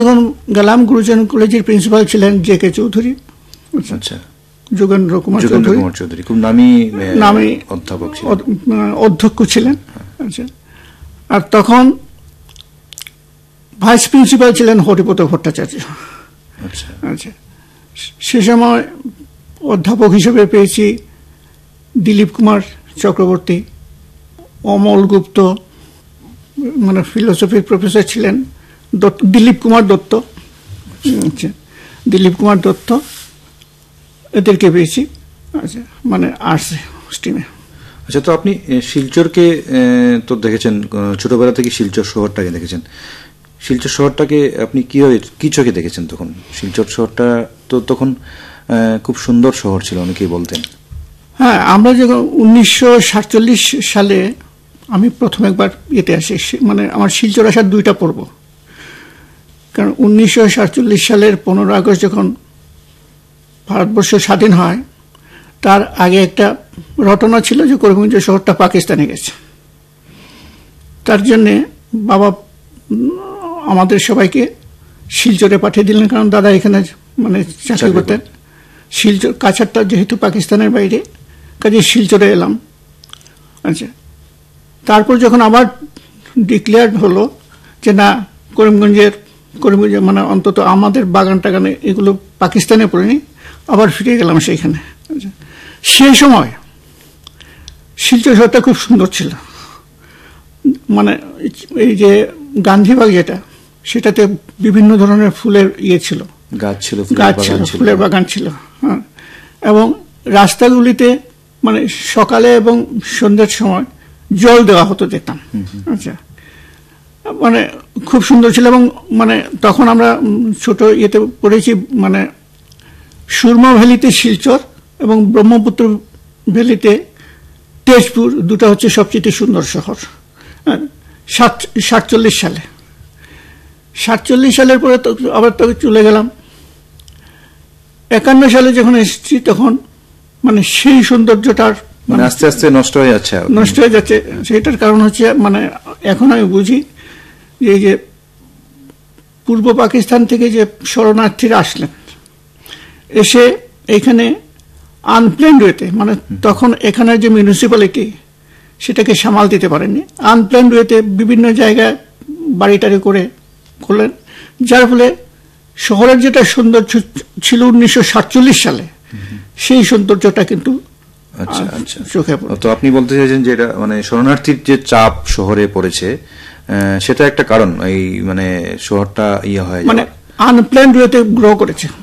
তখন গেলাম, গুরুজন কলেজের প্রিন্সিপাল ছিলেন জে কে চৌধুরী, আচ্ছা, যোগেন্দ্র কুমার চৌধুরী, খুব নামী অধ্যাপক ছিলেন, অধ্যক্ষ ছিলেন। আচ্ছা, আর তখন ভাইস প্রিন্সিপাল ছিলেন হরিপদ ভট্টাচার্য। আচ্ছা আচ্ছা, সে সময় অধ্যাপক হিসেবে পেয়েছি দিলীপ কুমার চক্রবর্তী, অমল গুপ্ত, মানে ফিলোসফির প্রফেসর ছিলেন দিলীপ কুমার দত্ত। আচ্ছা, দিলীপ কুমার দত্ত, এদেরকে পেয়েছি। আচ্ছা, মানে আর্টস স্ট্রিমে। আচ্ছা, তো আপনি শিলচরকে তো দেখেছেন, ছোটবেলা থেকে শিলচর শহরটাকে দেখেছেন। শিলচর শহরটাকে আপনি কি চোখে দেখেছেন তখন? শিলচর শহরটা তো তখন খুব সুন্দর শহর ছিল, অনেকেই বলতেন। হ্যাঁ, আমরা যখন 1947 সালে আমি প্রথম একবার এতে আসি, মানে আমার শিলচর আসার 2টা পর্ব। কারণ 1947 সালের 15 আগস্ট যখন ভারতবর্ষ স্বাধীন হয়, তার আগে একটা রটনা ছিল যে করিমগঞ্জ শহরটা পাকিস্তানে গেছে। তার জন্যে বাবা আমাদের সবাইকে শিলচরে পাঠিয়ে দিলেন, কারণ দাদা এখানে মানে চাকরি করতেন। শিলচর কাছারটা যেহেতু পাকিস্তানের বাইরে, কাজে শিলচরে এলাম। আচ্ছা, তারপর যখন আবার ডিক্লেয়ার হলো যে না, করিমগঞ্জে মানে অন্তত আমাদের বাগান টাগানে এগুলো পাকিস্তানে পড়েনি, আবার ফিরে গেলাম সেইখানে। আচ্ছা, সেই সময় শিলচর শহরটা খুব সুন্দর ছিল। মানে এই যে গান্ধীবাগ যেটা, সেটাতে বিভিন্ন ধরনের ফুলের ছিল, গাছ ছিল, ফুলের বাগান ছিল। হ্যাঁ, এবং রাস্তাগুলিতে মানে সকালে এবং সন্ধ্যার সময় জল দেওয়া হতো, দেখতাম। আচ্ছা, মানে খুব সুন্দর ছিল। এবং মানে তখন আমরা ছোট ইয়েতে পড়েছি, মানে সুরমা ভ্যালিতে শিলচর এবং ব্রহ্মপুত্র ভ্যালিতে তেজপুর, দুটা হচ্ছে সবচেয়ে সুন্দর শহর। 47 সালে, 47 সালের পরে আবার তো চলে গেলাম। 51 সালে যখন এসেছি, তখন মানে সেই সৌন্দর্যটার মানে আস্তে আস্তে নষ্ট হয়ে যাচ্ছে। সেটার কারণ হচ্ছে, মানে এখন আমি বুঝি যে যে পূর্ব পাকিস্তান থেকে যে শরণার্থীরা আসলেন, এসে এখানে আনপ্ল্যান্ড ওয়েতে, মানে তখন এখানে যে মিউনিসিপ্যালিটি সেটাকে সামাল দিতে পারেননি, আনপ্ল্যান্ড ওয়েতে বিভিন্ন জায়গায় বাড়িটারি করে করলেন, যার ফলে শহরের যেটা সৌন্দর্য ছিল 1947 সালে, সেই সৌন্দর্যটা কিন্তু চোখে পড়ে। তো আপনি বলতে চাইছেন যে এটা মানে শরণার্থীর যে চাপ শহরে পড়েছে, সেটা একটা কারণ, এই মানে শহরটা হয়, মানে আনপ্ল্যান্ড ওয়েতে গ্রো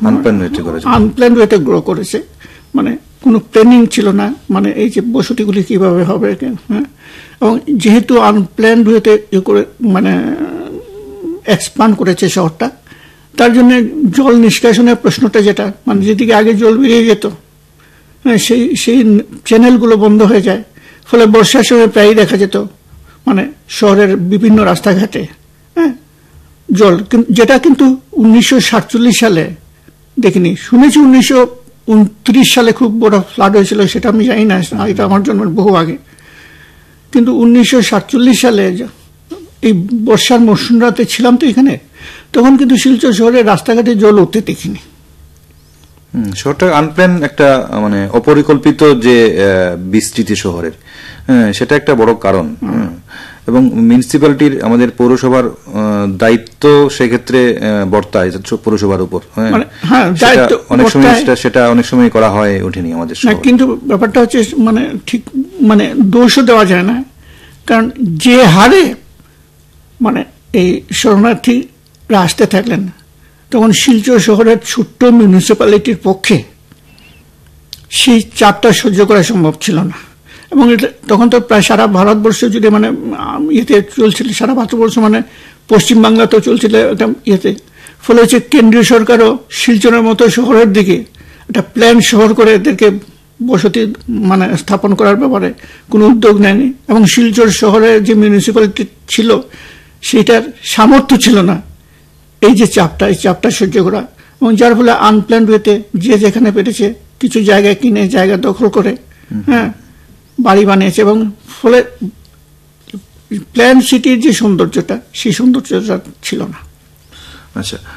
করেছে, মানে কোনো প্ল্যানিং ছিল না, মানে এই যে বসতিগুলি কিভাবে হবে। হ্যাঁ, এবং যেহেতু আনপ্ল্যান্ড ওয়েতে মানে এক্সপান্ড করেছে শহরটা, তার জন্য জল নিষ্কাশনের প্রশ্নটা যেটা, মানে যেদিকে আগে জল বেরিয়ে যেত, সেই চ্যানেলগুলো বন্ধ হয়ে যায়। ফলে বর্ষার সময় প্রায়ই দেখা যেত মানে শহরের বিভিন্ন রাস্তাঘাটে জল, যেটা কিন্তু 1947 সালে দেখিনি। শুনেছি 1929 সালে খুব বড় ফ্লাড হয়েছিল, সেটা আমি জানি না, এটা আমার জন্মের বহু আগে। কিন্তু 1947 সালে এই বর্ষার মৌসুমরাতে ছিলাম তো এখানে, তখন কিন্তু শিলচর শহরের রাস্তাঘাটে জল উঠতে দেখিনি। শহরটা আনপ্ল্যান একটা মানে অপরিকল্পিত যে বিস্তৃতি শহরের, সেটা একটা বড় কারণ। এবং মিউনিসিপ্যালিটির, আমাদের পৌরসভার দায়িত্ব সেক্ষেত্রে বর্তায় পৌরসভার উপর। অনেক সময় সেটা অনেক সময় করা হয় ওঠেনি আমাদের। কিন্তু ব্যাপারটা হচ্ছে মানে ঠিক মানে দোষও দেওয়া যায় না, কারণ যে হারে মানে এই শরণার্থীরা আসতে থাকলেন, তখন শিলচর শহরের ছোট্ট মিউনিসিপ্যালিটির পক্ষে সেই চাপটা সহ্য করা সম্ভব ছিল না। এবং তখন তো প্রায় সারা ভারতবর্ষ জুড়ে মানে ইয়েতে চলছিল, সারা ভারতবর্ষ মানে পশ্চিমবাংলাতেও চলছিল একটা ইয়েতে। ফলে হচ্ছে কেন্দ্রীয় সরকারও শিলচরের মতো শহরের দিকে একটা প্ল্যান শহর করে এদেরকে বসতি মানে স্থাপন করার ব্যাপারে কোনো উদ্যোগ নেয়নি। এবং শিলচর শহরের যে মিউনিসিপ্যালিটি ছিল, সেটার সামর্থ্য ছিল না এই যে এই চাপটা সহ্য করা। এবং যার ফলে আনপ্ল্যান্ড ওয়েতে যে যেখানে পেরেছে কিছু জায়গা কিনে জায়গা দখল করে বাড়ি বানিয়েছে, এবং ফলে প্ল্যান সিটির যে সৌন্দর্যটা, সেই সৌন্দর্যটা ছিল না। আচ্ছা